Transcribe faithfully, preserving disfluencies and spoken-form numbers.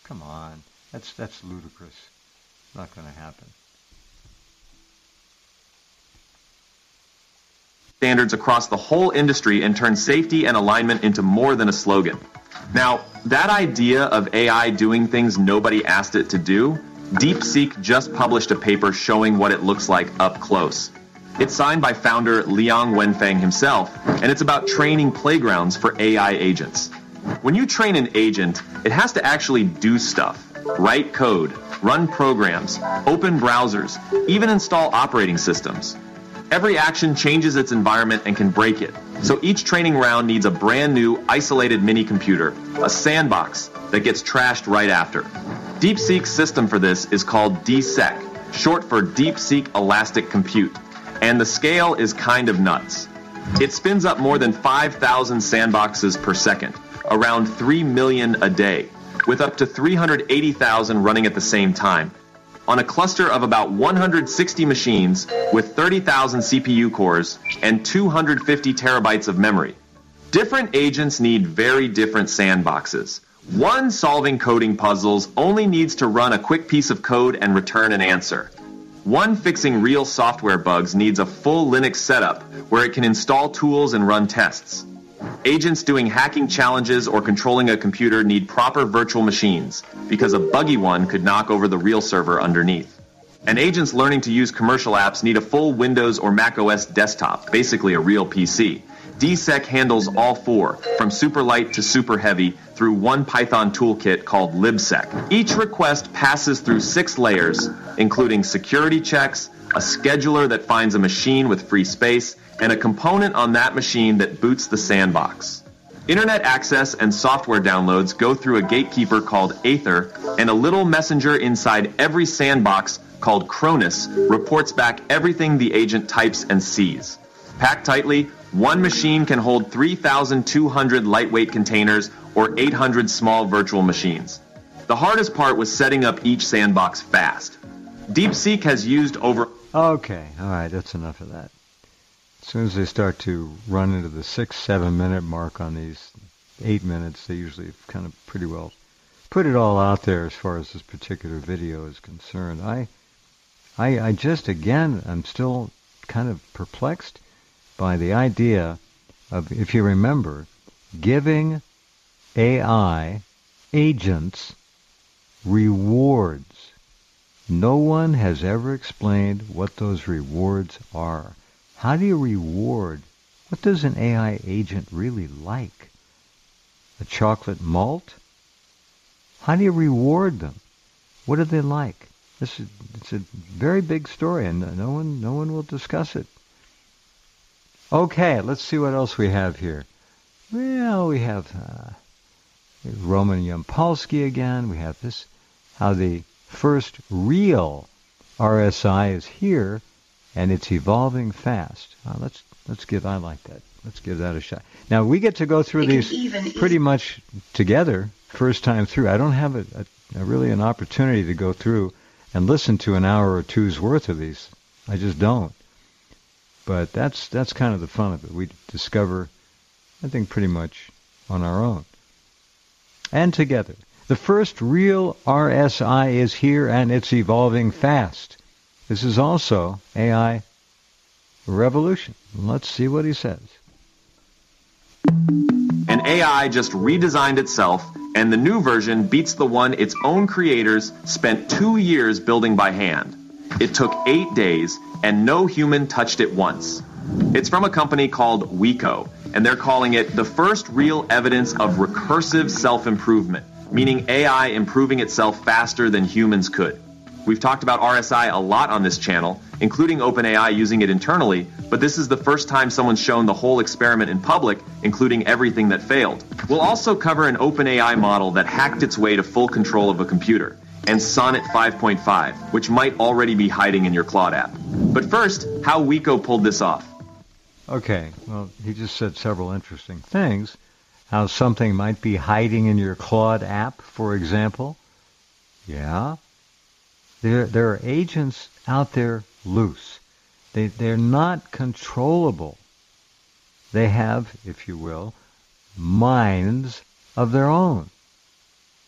Come on. That's, that's ludicrous. Not going to happen. Standards across the whole industry and turn safety and alignment into more than a slogan. Now, that idea of A I doing things nobody asked it to do, DeepSeek just published a paper showing what it looks like up close. It's signed by founder Liang Wenfeng himself, and it's about training playgrounds for A I agents. When you train an agent, it has to actually do stuff, write code, run programs, open browsers, even install operating systems. Every action changes its environment and can break it. So each training round needs a brand new, isolated mini-computer, a sandbox, that gets trashed right after. DeepSeek's system for this is called D SEC, short for DeepSeek Elastic Compute, and the scale is kind of nuts. It spins up more than five thousand sandboxes per second, around three million a day, with up to three hundred eighty thousand running at the same time, on a cluster of about one hundred sixty machines with thirty thousand C P U cores and two hundred fifty terabytes of memory. Different agents need very different sandboxes. One solving coding puzzles only needs to run a quick piece of code and return an answer. One fixing real software bugs needs a full Linux setup where it can install tools and run tests. Agents doing hacking challenges or controlling a computer need proper virtual machines, because a buggy one could knock over the real server underneath. And agents learning to use commercial apps need a full Windows or Mac O S desktop, basically a real P C. D SEC handles all four, from super light to super heavy, through one Python toolkit called libsec. Each request passes through six layers, including security checks, a scheduler that finds a machine with free space, and a component on that machine that boots the sandbox. Internet access and software downloads go through a gatekeeper called Aether, and a little messenger inside every sandbox called Cronus reports back everything the agent types and sees. Packed tightly, one machine can hold three thousand two hundred lightweight containers or eight hundred small virtual machines. The hardest part was setting up each sandbox fast. DeepSeek has used over... Okay, all right, that's enough of that. As soon as they start to run into the six, seven minute mark on these eight minutes, they usually kind of pretty well put it all out there as far as this particular video is concerned. I, I, I just, again, I'm still kind of perplexed by the idea of, if you remember, giving A I agents rewards. No one has ever explained what those rewards are. How do you reward? What does an A I agent really like? A chocolate malt? How do you reward them? What do they like? This is it's a very big story, and no one no one will discuss it. Okay, let's see what else we have here. Well, we have uh, Roman Yampolsky again. We have this, how the first real R S I is here, and it's evolving fast. Uh, let's let's give. I like that. Let's give that a shot. Now we get to go through these pretty much together, first time through. I don't have a, a, a really an opportunity to go through and listen to an hour or two's worth of these. I just don't. But that's that's kind of the fun of it. We discover, I think, pretty much on our own. And together. The first real R S I is here, and it's evolving fast. This is also A I revolution. Let's see what he says. An A I just redesigned itself, and the new version beats the one its own creators spent two years building by hand. It took eight days, and no human touched it once. It's from a company called Weko, and they're calling it the first real evidence of recursive self-improvement, meaning A I improving itself faster than humans could. We've talked about R S I a lot on this channel, including OpenAI using it internally, but this is the first time someone's shown the whole experiment in public, including everything that failed. We'll also cover an OpenAI model that hacked its way to full control of a computer, and Sonnet five point five, which might already be hiding in your Claude app. But first, how Weko pulled this off. Okay, well, he just said several interesting things. How something might be hiding in your Claude app, for example. Yeah. There, there are agents out there loose. They, they're not controllable. They have, if you will, minds of their own.